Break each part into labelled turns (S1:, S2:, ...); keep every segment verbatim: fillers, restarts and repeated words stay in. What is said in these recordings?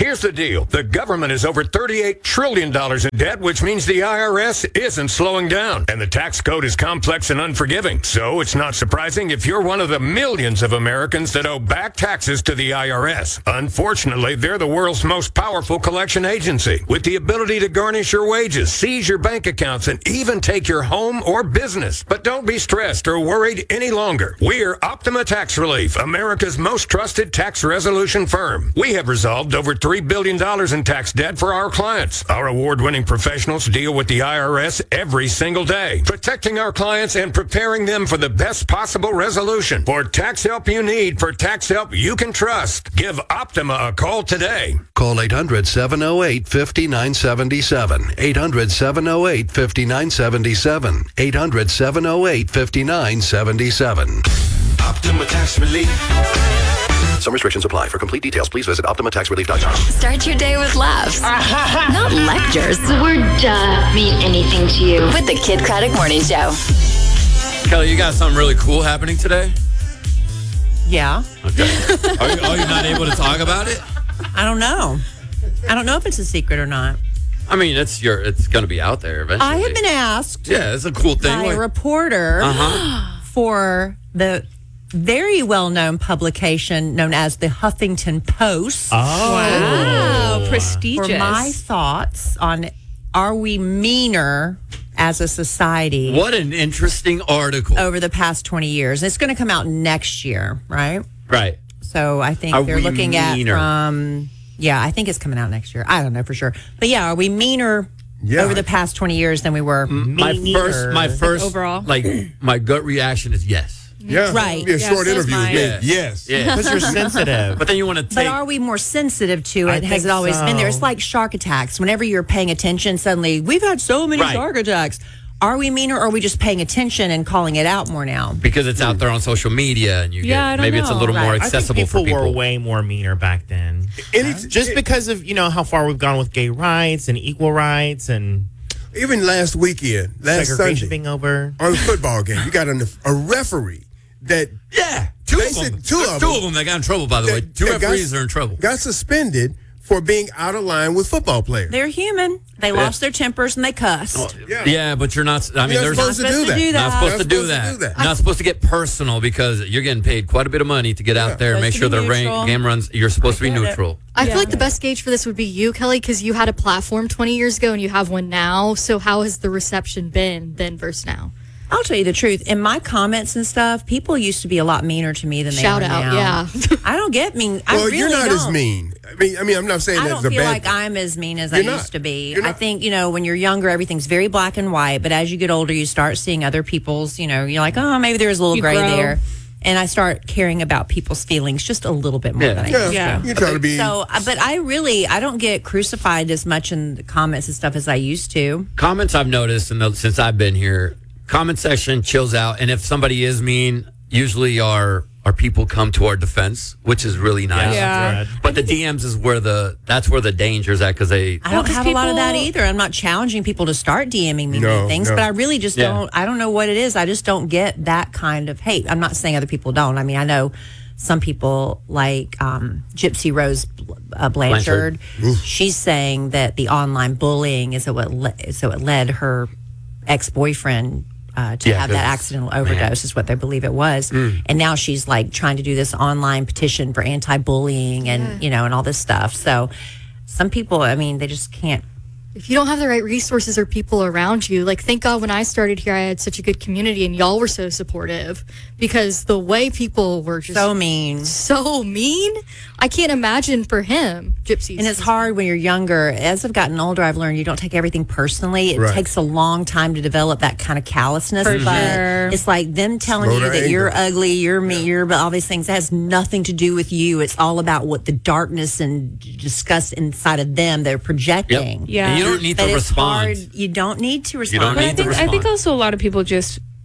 S1: Here's the deal. The government is over thirty-eight trillion dollars in debt, which means the I R S isn't slowing down. And the tax code is complex and unforgiving. So it's not surprising if you're one of the millions of Americans that owe back taxes to the I R S. Unfortunately, they're the world's most powerful collection agency, with the ability to garnish your wages, seize your bank accounts, and even take your home or business. But don't be stressed or worried any longer. We're Optima Tax Relief, America's most trusted tax resolution firm. We have resolved over three billion dollars in tax debt for our clients. Our award-winning professionals deal with the I R S every single day, protecting our clients and preparing them for the best possible resolution. For tax help you need, for tax help you can trust, give Optima a call today.
S2: Call eight hundred, seven oh eight, five nine seven seven. eight hundred, seven oh eight, five nine seven seven. eight hundred, seven oh eight, five nine seven seven.
S3: Optima Tax Relief.
S2: Some restrictions apply. For complete details, please visit Optima Tax Relief dot com.
S4: Start your day with laughs, not lectures.
S5: The word duh mean anything to you?
S4: With the Kid Craddock Morning Show.
S6: Kelly, you got something really cool happening today?
S7: Yeah.
S6: Okay. Are you, are you not able to talk about it?
S7: I don't know. I don't know if it's a secret or not.
S6: I mean, it's your. It's going to be out there eventually.
S7: I have been asked.
S6: Yeah, it's a cool thing.
S7: By
S6: like,
S7: a reporter
S6: uh-huh.
S7: for the very well-known publication known as the Huffington Post.
S8: Oh, wow, prestigious.
S7: For my thoughts on, are we meaner as a society?
S6: What an interesting article.
S7: Over the past twenty years. It's going to come out next year, right?
S6: Right.
S7: So I think
S6: are
S7: they're looking
S6: meaner?
S7: at from, yeah, I think it's coming out next year. I don't know for sure. But yeah, are we meaner yeah. over the past twenty years than we were?
S6: My first, my first,
S8: like overall,
S6: like my gut reaction is yes.
S9: Yeah,
S7: right.
S9: Be a
S8: yeah,
S9: short
S8: so
S9: interview.
S8: mine.
S9: Yeah. Yes,
S6: yeah,
S10: because you're sensitive.
S6: But then you want to take.
S7: But are we more sensitive to it?
S10: I
S7: Has it always
S10: so.
S7: been there? It's like shark attacks. Whenever you're paying attention, suddenly we've had so many
S6: right.
S7: shark attacks. Are we meaner, or are we just paying attention and calling it out more now?
S6: Because it's out there on social media, and you
S8: yeah,
S6: get
S8: I don't
S6: maybe
S8: know.
S6: it's a little
S7: right.
S6: more accessible
S10: I think people
S6: for people.
S10: were way more meaner back then.
S9: Any,
S10: Just
S9: it,
S10: because of, you know, how far we've gone with gay rights and equal rights and
S9: even last weekend, last
S10: segregation
S9: Sunday,
S10: being over.
S9: on a football game, you got an, a referee that
S6: Yeah, two of
S9: Basic-
S6: them.
S9: two
S6: There's
S9: of
S6: two
S9: them.
S6: of them that got in trouble. By the way,
S9: that-
S6: two
S9: that got-
S6: referees are in trouble.
S9: got suspended for being out of line with football players.
S7: They're human. They lost their tempers and they cussed.
S9: Yeah.
S6: Yeah, but you're not. I mean,
S9: You're
S6: there's
S9: not supposed to do that.
S7: do
S6: Not
S7: that.
S6: supposed
S9: Not
S6: to do
S9: supposed to
S6: that.
S9: do that.
S6: Not supposed to get personal because you're getting paid quite a bit of money to get out there and make
S7: Supposed
S6: sure
S7: to
S6: the
S7: be
S6: ra-
S7: neutral.
S6: game runs. You're supposed to be
S7: I get it.
S6: neutral.
S11: I
S8: Yeah.
S11: feel like the best gauge for this would be you, Kelly, because you had a platform twenty years ago and you have one now. So how has the reception been then versus now?
S7: I'll tell you the truth. In my comments and stuff, people used to be a lot meaner to me than they
S11: Shout
S7: are
S11: out,
S7: now.
S11: yeah.
S7: I don't get mean. I
S9: Well,
S7: really
S9: you're not
S7: don't.
S9: as mean. I mean, I mean, I'm not saying
S7: I
S9: that's
S7: don't
S9: a
S7: feel
S9: bad
S7: like
S9: thing.
S7: I'm as mean as I
S9: You're not.
S7: used to be.
S9: You're
S7: I
S9: not.
S7: think, you know, when you're younger, everything's very black and white. But as you get older, you start seeing other people's, you know, you're like, oh, maybe there's a little
S8: You
S7: gray
S8: grow.
S7: there. And I start caring about people's feelings just a little bit more
S6: Yeah.
S7: than I
S9: Yeah,
S7: used
S8: Yeah.
S7: to.
S9: you try to be.
S7: So, uh, but I really, I don't get crucified as much in the comments and stuff as I used to.
S6: Comments I've noticed in the, since I've been here, comment section chills out, and if somebody is mean, usually our our people come to our defense, which is really nice.
S8: Yeah.
S6: But the D Ms is where the that's where the danger's at because they.
S7: I don't
S8: 'cause
S7: have a lot of that
S8: people-
S7: either. I'm not challenging people to start DMing me
S9: No,
S7: things,
S9: no.
S7: but I really just
S6: Yeah.
S7: don't. I don't know what it is. I just don't get that kind of hate. I'm not saying other people don't. I mean, I know some people like um, Gypsy Rose uh, Blanchard.
S6: Blanchard.
S7: She's saying that the online bullying is what le- so it led her ex boyfriend. Uh, to
S6: Yeah,
S7: have that
S6: 'cause-
S7: accidental overdose is what they believe it was, and now she's like trying to do this online petition for anti-bullying and you know and all this stuff. So some people, I mean, they just can't.
S11: If you don't have the right resources or people around you, like thank God when I started here, I had such a good community and y'all were so supportive because the way people were just
S7: So mean.
S11: so mean, I can't imagine for him, Gypsy.
S7: And it's hard when you're younger. As I've gotten older, I've learned you don't take everything personally. It
S9: Right.
S7: takes a long time to develop that kind of callousness.
S8: For
S7: but
S8: sure.
S7: it's like them telling
S9: Slow
S7: you
S9: to
S7: that
S9: anger.
S7: you're ugly, you're mean, you're but all these things. It has nothing to do with you. It's all about what the darkness and disgust inside of them they're projecting.
S8: Yeah.
S6: And you don't need
S7: But
S6: to
S7: it's
S6: respond.
S7: hard. You don't need to respond.
S6: don't
S8: But I
S6: need to
S8: think I think
S6: respond.
S8: also a lot of people just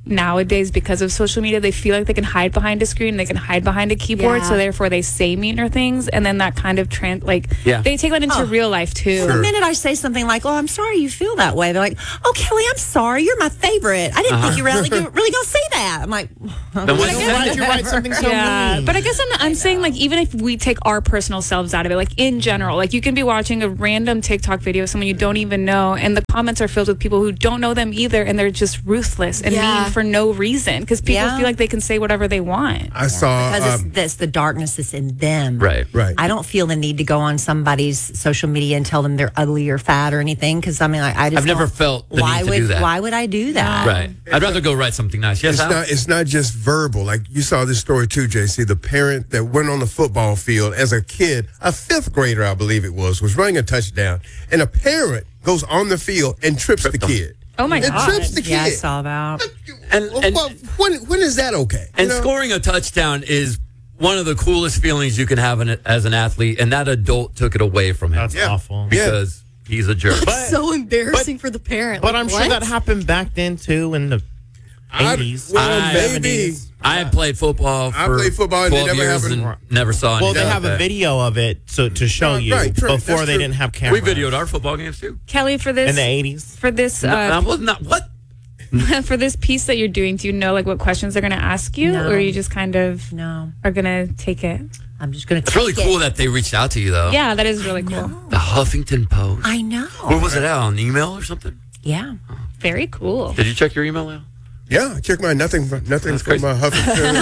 S8: nowadays, because of social media, they feel like they can hide behind a screen, they can hide behind a keyboard,
S7: Yeah.
S8: so therefore they say meaner things, and then that kind of trans like
S6: Yeah.
S8: they take that into
S7: Oh.
S8: real life too.
S7: The minute I say something like, "Oh, I'm sorry you feel that way," they're like, "Oh, Kelly, I'm sorry. You're my favorite. I didn't think you were really, you were really gonna say that." I'm like,
S6: Then why
S10: Why did you write something so
S8: Yeah,
S10: mean?
S8: but I guess I'm, I'm saying, like, even if we take our personal selves out of it, like in general, like you can be watching a random TikTok video of someone you don't even know, and the comments are filled with people who don't know them either, and they're just ruthless and
S11: Yeah.
S8: mean for no reason because people
S7: Yeah.
S8: feel like they can say whatever they want.
S9: I saw.
S7: because
S9: Um,
S7: it's this the darkness is in them.
S6: Right.
S9: right.
S7: I don't feel the need to go on somebody's social media and tell them they're ugly or fat or anything because I mean, like, I just
S6: I've never
S7: don't-
S6: felt the
S7: why
S6: need to
S7: would
S6: do that.
S7: why would I do that?
S6: Right. I'd rather go write something nice. Yes,
S9: It's
S6: Al?
S9: not. It's not just verbal. Like you saw this story too, J C. The parent that went on the football field as a kid, a fifth grader, I believe it was, was running a touchdown, and a parent goes on the field and trips the kid.
S8: Oh my
S9: It
S8: god!
S9: trips the kid.
S7: Yeah, I saw that.
S6: And-
S9: Well,
S6: and-
S9: well, when when is that okay?
S6: And
S9: You know?
S6: scoring a touchdown is one of the coolest feelings you can have in, as an athlete, and that adult took it away from him.
S10: That's
S9: Yeah.
S10: awful.
S6: because he's a jerk.
S10: But-
S11: so embarrassing
S10: but-
S11: for the parent.
S10: But
S11: Like,
S10: I'm sure
S11: what?
S10: that happened back then too in the
S9: I-
S10: eighties.
S9: well,
S6: I-
S9: maybe.
S10: seventies.
S6: I had played football for
S9: I played football and it
S6: twelve
S9: never
S6: years
S9: happened.
S6: and never saw
S10: Well,
S6: anything
S10: they have
S6: like
S10: a
S6: that.
S10: video of it so to show
S9: Right,
S10: you
S9: right, true.
S10: before
S9: That's
S10: they
S9: true.
S10: didn't have
S6: We
S10: cameras.
S6: videoed our football games too.
S8: Kelly, for this
S10: in the eighties.
S8: for this
S6: No, I
S8: uh,
S6: was not what?
S8: for this piece that you're doing, do you know like what questions they're going to ask you,
S7: No.
S8: or you just kind of
S7: No,
S8: are going to take it?
S7: I'm just gonna.
S6: It's really
S7: take
S6: cool
S7: it.
S6: that they reached out to you though.
S8: Yeah, that is really cool.
S6: The Huffington Post.
S7: I know.
S6: Where was it out? On email or something?
S7: Yeah.
S8: Very cool.
S6: Did you check your email out?
S9: Yeah, check my nothing. From, nothing
S6: That's
S9: from
S6: crazy.
S9: my Huffington.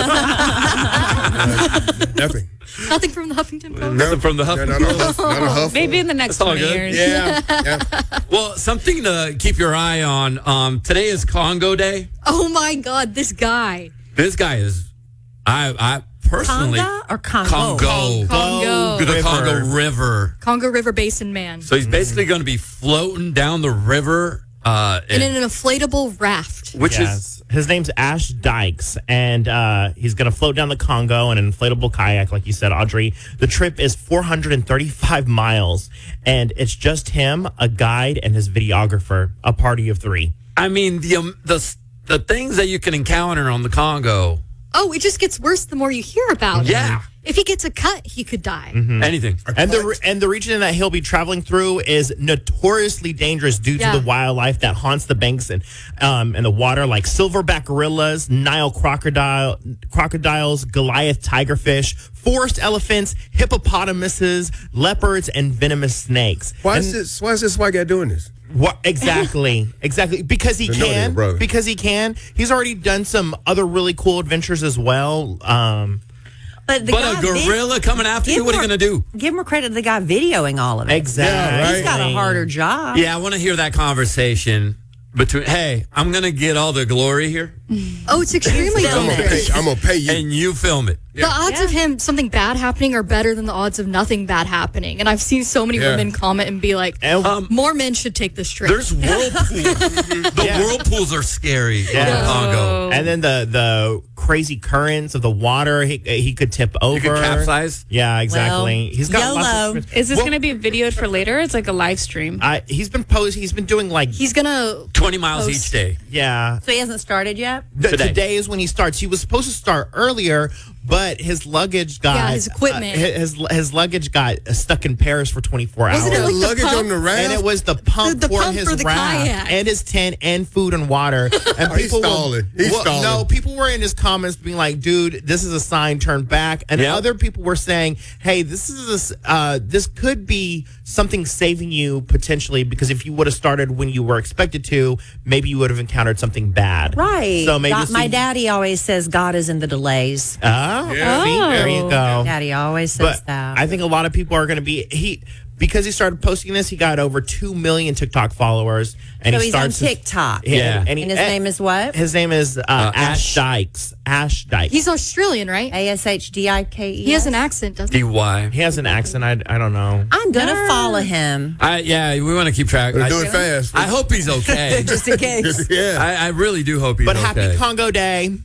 S9: Uh, nothing.
S11: Nothing from the Huffington Post.
S6: Nothing from the
S9: Yeah,
S6: Huffington
S9: not a Huff. Not a Huff.
S8: Maybe in the next
S6: That's all
S8: twenty
S6: good.
S8: years.
S9: Yeah. yeah.
S6: Well, something to keep your eye on. Um, today is Congo Day.
S11: Oh my God, this guy.
S6: This guy is, I, I personally
S7: Conga or Congo?
S6: Congo,
S8: Congo.
S6: to the
S10: River.
S6: Congo River.
S11: Congo River Basin man.
S6: So he's basically going to be floating down the river, uh,
S11: in
S6: and-
S11: an inflatable raft.
S6: which is
S10: Yes. His name's Ash Dykes, and uh, he's going to float down the Congo in an inflatable kayak, like you said, Audrey. The trip is four hundred thirty-five miles, and it's just him, a guide, and his videographer, a party of three.
S6: I mean the um, the the things that you can encounter on the Congo.
S11: Oh, it just gets worse the more you hear about it.
S6: Yeah.
S11: If he gets a cut, he could die.
S6: Anything.
S10: And the and the region that he'll be traveling through is notoriously dangerous due
S11: Yeah.
S10: to the wildlife that haunts the banks and um and the water, like silverback gorillas, Nile crocodile crocodiles, Goliath tigerfish, forest elephants, hippopotamuses, leopards, and venomous snakes.
S9: Why
S10: And-
S9: is this? Why is this white guy doing this?
S10: What exactly? Exactly because he
S9: They know they're
S10: can.
S9: brothers.
S10: Because he can. He's already done some other really cool adventures as well. Um,
S7: But, the
S6: But
S7: guy
S6: a gorilla coming after
S7: Give
S6: you, what are
S7: more-
S6: you going to do?
S7: Give more credit to the guy videoing all of it.
S10: exactly.
S9: Yeah, right.
S7: He's got a harder job.
S6: Yeah, I want to hear that conversation between. Hey, I'm going to get all the glory here,
S11: Oh, it's extremely
S9: I'm gonna pay.
S11: dangerous.
S9: I'm gonna pay you.
S6: and you film it.
S11: The odds of him something bad happening are better than the odds of nothing bad happening. And I've seen so many
S9: Yeah.
S11: women comment and be like,
S10: And-
S6: Um,
S11: more men should take this trip.
S6: There's whirlpools. the
S10: Yeah.
S6: whirlpools are scary in
S10: Yeah.
S6: the Congo.
S10: And then the the crazy currents of the water, he he could tip over.
S6: You could capsize.
S10: Yeah, exactly.
S7: Well,
S10: he's got
S7: YOLO.
S10: lots of
S8: Is this
S10: Well,
S8: going to be videoed for later? It's like a live stream.
S10: I, he's been post. He's been doing like
S11: He's gonna.
S6: twenty miles
S11: Post.
S6: each day.
S10: yeah.
S7: So he hasn't started yet?
S10: Th-
S6: Today.
S10: today. is when he starts. He was supposed to start earlier, but his luggage got
S11: Yeah, his equipment.
S10: uh, his his luggage got uh, stuck in Paris for twenty-four hours.
S11: Wasn't it like the
S9: luggage
S11: pump?
S9: on the raft.
S10: and it was the pump
S11: The- the
S10: for
S11: pump
S10: his
S11: for the
S10: raft
S11: kayak.
S10: and his tent and food and water. And
S9: Oh, he's
S10: people were-
S9: stalling. He's
S10: well,
S9: stalling.
S10: No, people were in his comments being like, "Dude, this is a sign. Turn back." And
S6: Yeah.
S10: other people were saying, "Hey, this is a s uh, this could be something saving you potentially because if you would have started when you were expected to, maybe you would have encountered something bad."
S7: Right.
S10: So maybe
S7: God, my
S10: see-
S7: daddy always says God is in the delays.
S10: Oh,
S9: Yeah.
S10: see, there you go.
S7: Daddy always says
S10: But
S7: that.
S10: I think a lot of people are going to be he because he started posting this. He got over two million TikTok followers, and
S7: so
S10: he
S7: he's on
S10: starts his-
S7: TikTok.
S10: yeah,
S7: And
S10: he-
S7: his
S10: eh,
S7: name is what?
S10: His name is uh,
S6: Ash.
S10: Ash Dykes. Ash Dykes.
S11: He's Australian, right?
S7: A S H D I K E.
S11: He has an accent, doesn't he?
S6: D Y.
S10: he has an accent. I, I don't know.
S7: I'm going to follow him.
S6: I yeah, we want to keep track.
S9: Better
S6: I,
S9: do it fast.
S6: I hope he's okay.
S7: Just in case.
S9: yeah.
S6: I, I really do hope he's
S10: But
S6: okay.
S10: happy Congo Day.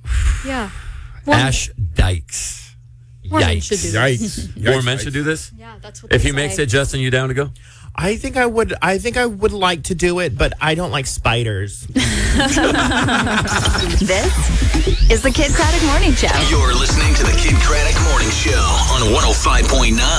S11: Yeah.
S6: Ash Dykes.
S11: More men should
S6: Yikes.
S11: do
S9: Yikes.
S6: More
S9: Yikes.
S6: men should do this?
S11: Yeah, that's what
S6: If
S11: they
S6: he makes
S11: say.
S6: it, Justin, you down to go?
S10: I think I would. I think I would like to do it, but I don't like spiders.
S4: This is the Kid Craddock Morning Show.
S3: You're listening to the Kid Craddock Morning Show on one oh five point nine